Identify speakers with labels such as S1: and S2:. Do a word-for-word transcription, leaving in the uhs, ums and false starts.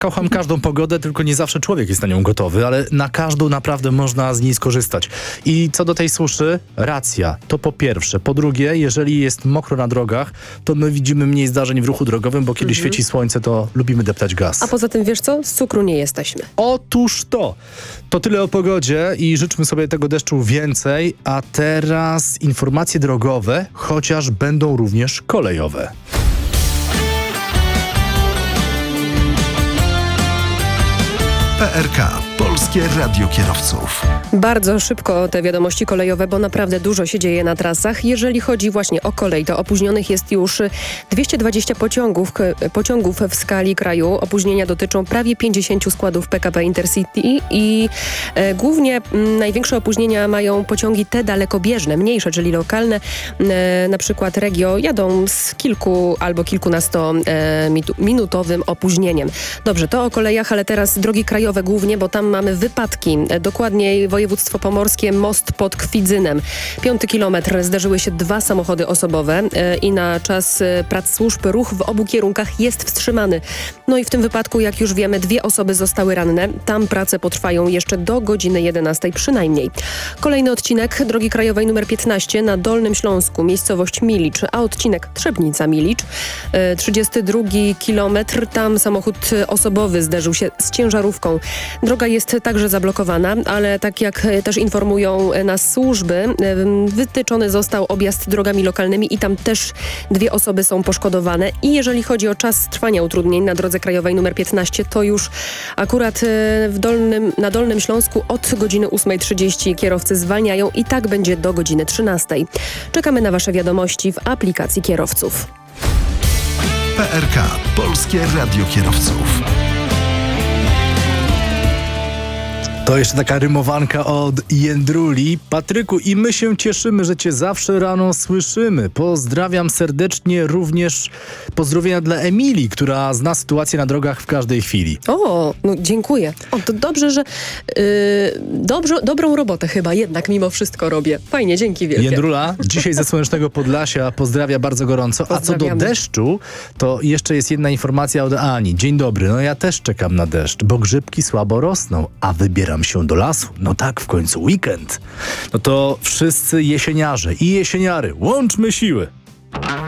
S1: Kocham każdą pogodę, tylko nie zawsze człowiek jest na nią gotowy, ale na każdą naprawdę można z niej skorzystać. I co do tej suszy, racja, to po pierwsze. Po drugie, jeżeli jest mokro na drogach, to my widzimy mniej zdarzeń w ruchu drogowym, bo kiedy
S2: Mhm.
S1: świeci słońce, to lubimy deptać gaz.
S2: A poza tym, wiesz co? Z cukru nie jesteśmy.
S1: Otóż to. To tyle o pogodzie i życzmy sobie tego deszczu więcej, a teraz informacje drogowe, chociaż będą również kolejowe.
S3: P R K. Polskie Radio Kierowców.
S2: Bardzo szybko te wiadomości kolejowe, bo naprawdę dużo się dzieje na trasach. Jeżeli chodzi właśnie o kolej, to opóźnionych jest już dwieście dwadzieścia pociągów, pociągów w skali kraju. Opóźnienia dotyczą prawie pięćdziesięciu składów P K P Intercity i e, głównie m, największe opóźnienia mają pociągi te dalekobieżne, mniejsze, czyli lokalne. E, na przykład Regio jadą z kilku albo kilkunastominutowym opóźnieniem. Dobrze, to o kolejach, ale teraz drogi krajowe głównie, bo tam mamy wypadki. Dokładniej województwo pomorskie, most pod Kwidzynem. Piąty kilometr, zdarzyły się dwa samochody osobowe e, i na czas e, prac służb ruch w obu kierunkach jest wstrzymany. No i w tym wypadku, jak już wiemy, dwie osoby zostały ranne. Tam prace potrwają jeszcze do godziny jedenastej przynajmniej. Kolejny odcinek drogi krajowej numer piętnaście na Dolnym Śląsku, miejscowość Milicz, a odcinek Trzebnica-Milicz. E, trzydziesty drugi kilometr, tam samochód osobowy zderzył się z ciężarówką. Droga jest także zablokowana, ale tak jak też informują nas służby, wytyczony został objazd drogami lokalnymi i tam też dwie osoby są poszkodowane. I jeżeli chodzi o czas trwania utrudnień na drodze krajowej numer piętnaście, to już akurat w Dolnym, na Dolnym Śląsku od godziny ósmej trzydzieści kierowcy zwalniają i tak będzie do godziny trzynastej. Czekamy na Wasze wiadomości w aplikacji kierowców.
S3: P R K. Polskie Radio Kierowców.
S1: To jeszcze taka rymowanka od Jędruli. Patryku, i my się cieszymy, że cię zawsze rano słyszymy. Pozdrawiam serdecznie, również pozdrowienia dla Emilii, która zna sytuację na drogach w każdej chwili.
S2: O, no dziękuję. O, to dobrze, że yy, dobrze, dobrą robotę chyba jednak mimo wszystko robię. Fajnie, dzięki wielkie.
S1: Jędrula, dzisiaj ze Słonecznego Podlasia pozdrawia bardzo gorąco. A co do deszczu, to jeszcze jest jedna informacja od Ani. Dzień dobry, no ja też czekam na deszcz, bo grzybki słabo rosną, a wybieram się do lasu. No tak, w końcu weekend. No to wszyscy jesieniarze i jesieniary, łączmy siły.